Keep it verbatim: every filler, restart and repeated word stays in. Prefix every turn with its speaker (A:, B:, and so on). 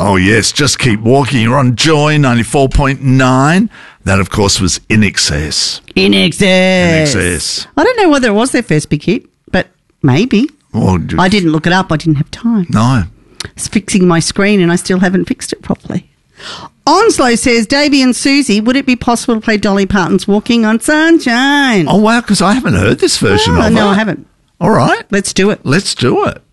A: Oh, yes. Just keep walking. You're on Joy ninety-four point nine. That, of course, was In Excess.
B: In Excess.
A: In Excess.
B: I don't know whether it was their first big hit, but maybe.
A: Well,
B: I didn't look it up. I didn't have time.
A: No.
B: It's fixing my screen and I still haven't fixed it properly. Onslow says, Davey and Susie, would it be possible to play Dolly Parton's Walking on Sunshine?
A: Oh, wow, because I haven't heard this version
B: oh,
A: of it.
B: No, I haven't.
A: All right.
B: Let's do it.
A: Let's do it.